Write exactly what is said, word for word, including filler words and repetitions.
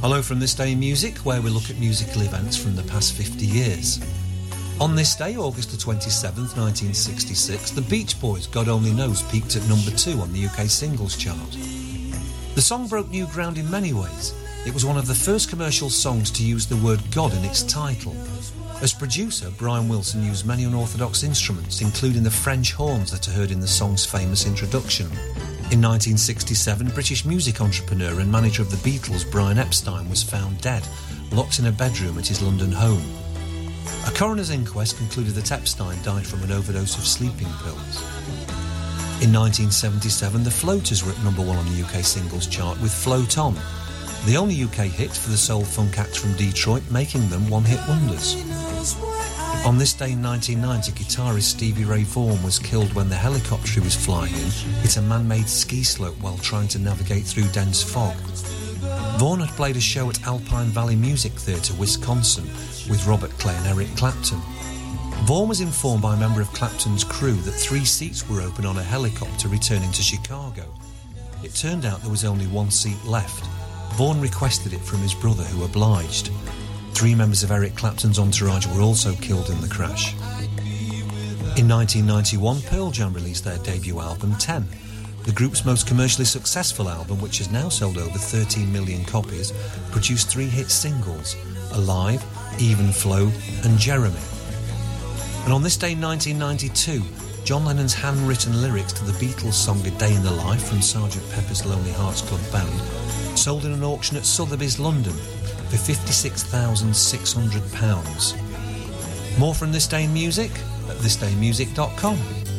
Hello from This Day in Music, where we look at musical events from the past fifty years. On this day, August the twenty-seventh, nineteen sixty-six, the Beach Boys' God Only Knows peaked at number two on the U K singles chart. The song broke new ground in many ways. It was one of the first commercial songs to use the word God in its title. As producer, Brian Wilson used many unorthodox instruments, including the French horns that are heard in the song's famous introduction. In nineteen sixty-seven, British music entrepreneur and manager of the Beatles, Brian Epstein, was found dead, locked in a bedroom at his London home. A coroner's inquest concluded that Epstein died from an overdose of sleeping pills. In nineteen seventy-seven, the Floaters were at number one on the U K singles chart with Float On, the only U K hit for the soul funk act from Detroit, making them one-hit wonders. On this day in nineteen ninety, guitarist Stevie Ray Vaughan was killed when the helicopter he was flying in hit a man-made ski slope while trying to navigate through dense fog. Vaughan had played a show at Alpine Valley Music Theatre, Wisconsin, with Robert Clay and Eric Clapton. Vaughan was informed by a member of Clapton's crew that three seats were open on a helicopter returning to Chicago. It turned out there was only one seat left. Vaughan requested it from his brother, who obliged. Three members of Eric Clapton's entourage were also killed in the crash. In nineteen ninety-one, Pearl Jam released their debut album, ten. The group's most commercially successful album, which has now sold over thirteen million copies, produced three hit singles, Alive, Even Flow and Jeremy. And on this day in nineteen ninety-two, John Lennon's handwritten lyrics to the Beatles' song A Day in the Life from Sergeant Pepper's Lonely Hearts Club Band sold in an auction at Sotheby's, London, for fifty-six thousand six hundred pounds. More from This Day in Music at this day music dot com.